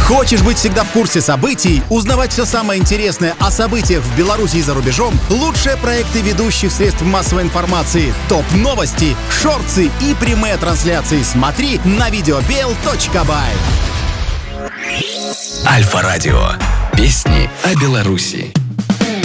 Хочешь быть всегда в курсе событий, узнавать все самое интересное о событиях в Беларуси и за рубежом? Лучшие проекты ведущих средств массовой информации, топ-новости, шорты и прямые трансляции смотри на videobel.by. Альфа-радио. Песни о Беларуси.